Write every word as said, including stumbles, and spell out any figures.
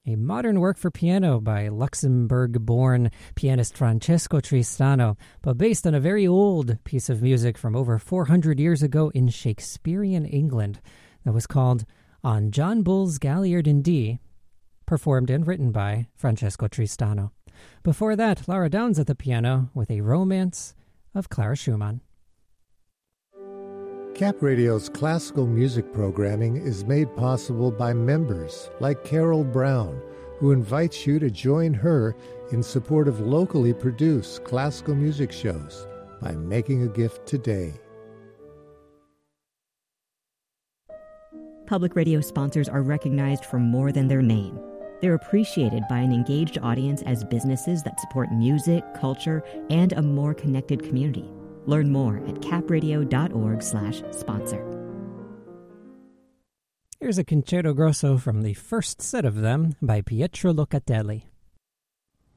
a modern work for piano by Luxembourg-born pianist Francesco Tristano, but based on a very old piece of music from over four hundred years ago in Shakespearean England that was called On John Bull's Galliard in D, performed and written by Francesco Tristano. Before that, Laura Downs at the piano with a romance of Clara Schumann. Cap Radio's classical music programming is made possible by members like Carol Brown, who invites you to join her in support of locally produced classical music shows by making a gift today. Public radio sponsors are recognized for more than their name. They're appreciated by an engaged audience as businesses that support music, culture, and a more connected community. Learn more at capradio.org slash sponsor. Here's a concerto grosso from the first set of them by Pietro Locatelli.